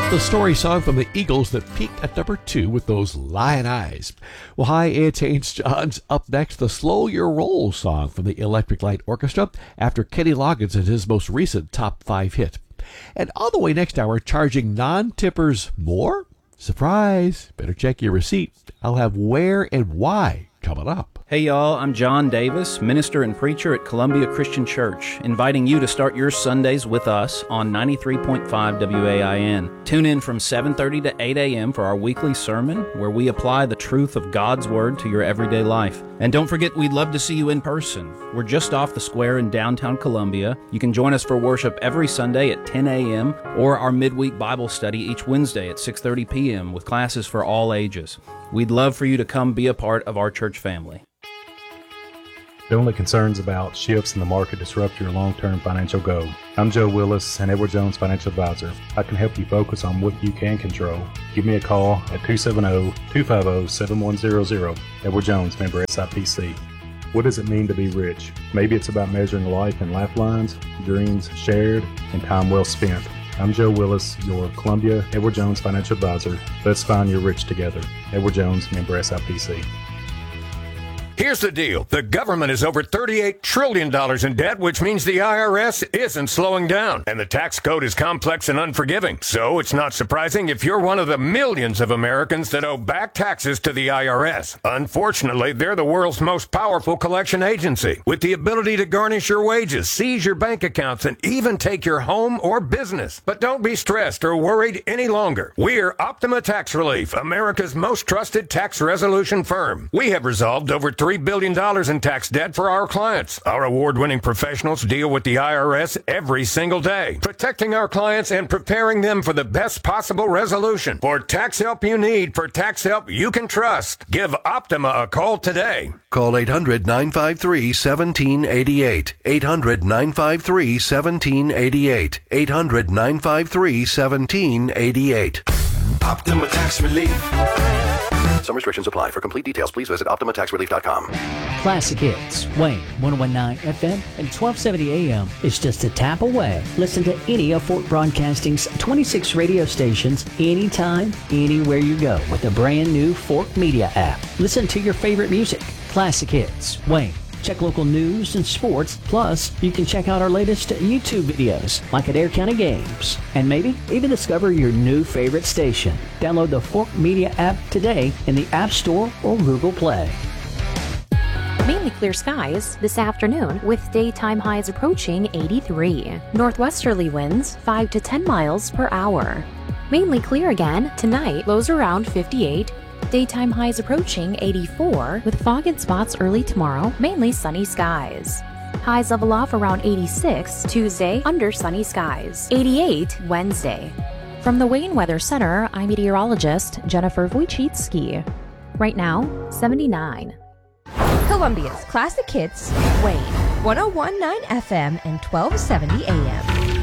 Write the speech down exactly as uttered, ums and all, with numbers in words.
The story song from the Eagles that peaked at number two with those lion eyes. Well, hi, it's Saint John's. Up next, the Slow Your Roll song from the Electric Light Orchestra after Kenny Loggins and his most recent top five hit. And all the way next hour, charging non-tippers more? Surprise! Better check your receipt. I'll have where and why coming up. Hey y'all, I'm John Davis, minister and preacher at Columbia Christian Church, inviting you to start your Sundays with us on ninety-three point five W A I N. Tune in from seven thirty to eight a.m. for our weekly sermon, where we apply the truth of God's Word to your everyday life. And don't forget, we'd love to see you in person. We're just off the square in downtown Columbia. You can join us for worship every Sunday at ten a.m. or our midweek Bible study each Wednesday at six thirty p.m. with classes for all ages. We'd love for you to come be a part of our church family. Don't let concerns about shifts in the market disrupt your long-term financial goal. I'm Joe Willis, an Edward Jones Financial Advisor. I can help you focus on what you can control. Give me a call at two seven zero, two five zero, seven one zero zero. Edward Jones, member S I P C. What does it mean to be rich? Maybe it's about measuring life in lifelines, dreams shared, and time well spent. I'm Joe Willis, your Columbia Edward Jones Financial Advisor. Let's find your rich together. Edward Jones, member S I P C. Here's the deal. The government is over thirty-eight trillion dollars in debt, which means the I R S isn't slowing down. And the tax code is complex and unforgiving. So it's not surprising if you're one of the millions of Americans that owe back taxes to the I R S. Unfortunately, they're the world's most powerful collection agency, with the ability to garnish your wages, seize your bank accounts, and even take your home or business. But don't be stressed or worried any longer. We're Optima Tax Relief, America's most trusted tax resolution firm. We have resolved over three billion dollars in tax debt for our clients. Our award-winning professionals deal with the I R S every single day, protecting our clients and preparing them for the best possible resolution. For tax help you need, for tax help you can trust, give Optima a call today. Call eight hundred, nine five three, one seven eight eight. eight hundred, nine five three, one seven eight eight. eight hundred, nine five three, one seven eight eight. Optima Tax Relief. Some restrictions apply. For complete details, please visit optima tax relief dot com. Classic Hits, Wayne, one oh nine F M and twelve seventy A M is just a tap away. Listen to any of Fort Broadcasting's twenty-six radio stations anytime, anywhere you go with the brand new Fort Media app. Listen to your favorite music. Classic Hits, Wayne. Check local news and sports. Plus, you can check out our latest YouTube videos, like Adair County Games. And maybe even discover your new favorite station. Download the Fork Media app today in the App Store or Google Play. Mainly clear skies this afternoon with daytime highs approaching eighty-three. Northwesterly winds five to ten miles per hour. Mainly clear again tonight, lows around fifty-eight. Daytime highs approaching eighty-four with fog in spots early tomorrow, mainly sunny skies. Highs level off around eighty-six Tuesday under sunny skies. eighty-eight Wednesday. From the Wayne Weather Center, I'm meteorologist Jennifer Wojcicki. Right now, seventy-nine. Columbia's Classic Hits, Wayne, one oh one point nine F M and twelve seventy A M.